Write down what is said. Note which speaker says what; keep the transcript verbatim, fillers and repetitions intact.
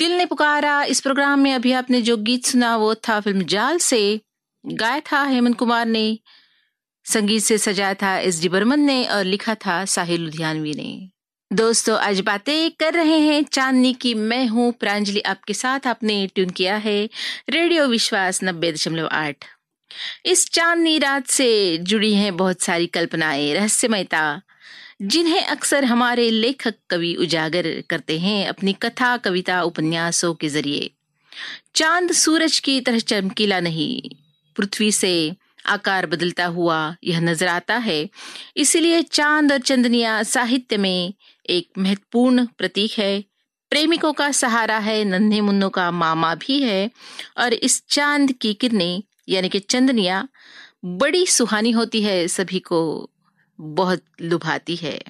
Speaker 1: दिल ने पुकारा इस प्रोग्राम में अभी आपने जो गीत सुना वो था फिल्म जाल से। गाया था हेमंत कुमार ने, संगीत से सजाया था एस डी बर्मन ने और लिखा था साहिल लुधियानवी ने। दोस्तों आज बातें कर रहे हैं चांदनी की। मैं हूँ प्रांजलि आपके साथ। आपने ट्यून किया है रेडियो विश्वास नब्बे दशमलव आठ। इस चांदनी रात से जुड़ी हैं बहुत सारी कल्पनाएं, रहस्यमयता, जिन्हें अक्सर हमारे लेखक कवि उजागर करते हैं अपनी कथा, कविता, उपन्यासों के जरिए। चांद सूरज की तरह चमकीला नहीं, पृथ्वी से आकार बदलता हुआ यह नजर आता है। इसीलिए चांद और चंदनिया साहित्य में एक महत्वपूर्ण प्रतीक है। प्रेमिकों का सहारा है, नन्हे मुन्नों का मामा भी है। और इस चांद की किरणें यानी कि चंदनिया बड़ी सुहानी होती है, सभी को बहुत लुभाती है।